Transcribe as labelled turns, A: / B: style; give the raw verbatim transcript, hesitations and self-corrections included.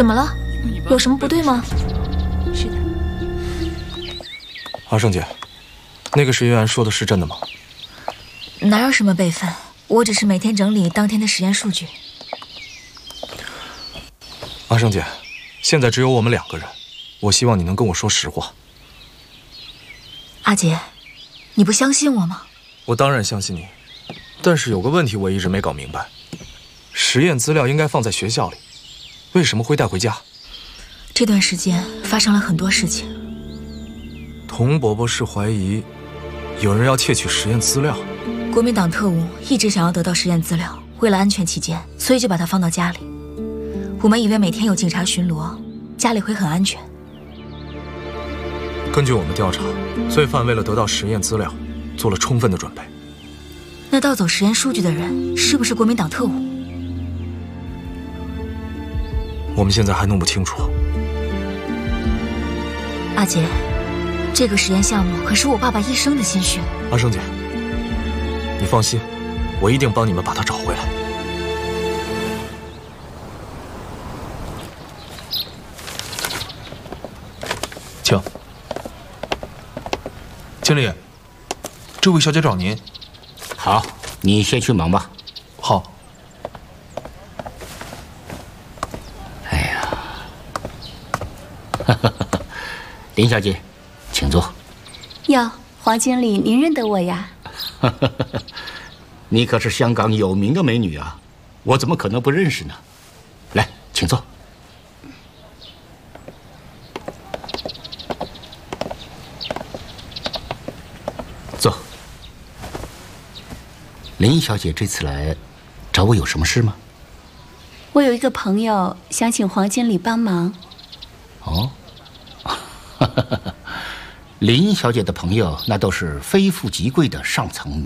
A: 怎么了？有什么不对吗？
B: 是的。
C: 阿胜姐，那个实验员说的是真的吗？
A: 哪有什么备份，我只是每天整理当天的实验数据。
C: 阿胜姐，现在只有我们两个人，我希望你能跟我说实话。
A: 阿杰，你不相信我吗？
C: 我当然相信你，但是有个问题我一直没搞明白，实验资料应该放在学校里，为什么会带回家？
A: 这段时间发生了很多事情。
C: 童伯伯是怀疑有人要窃取实验资料。
A: 国民党特务一直想要得到实验资料，为了安全起见，所以就把它放到家里。我们以为每天有警察巡逻，家里会很安全。
C: 根据我们调查，罪犯为了得到实验资料，做了充分的准备。
A: 那盗走实验数据的人是不是国民党特务？
C: 我们现在还弄不清楚。
A: 阿杰，这个实验项目可是我爸爸一生的心血。
C: 阿胜姐，你放心，我一定帮你们把他找回来。
D: 请。经理，这位小姐找您。
E: 好，你先去忙吧。
D: 好。
E: 哎呀，哈哈哈！林小姐，请坐。
B: 哟，黄经理，您认得我呀？
E: 哈哈哈！你可是香港有名的美女啊，我怎么可能不认识呢？来，请坐。坐。林小姐这次来找我有什么事吗？
B: 我有一个朋友想请黄经理帮忙。
E: 哦，林小姐的朋友那都是非富即贵的上层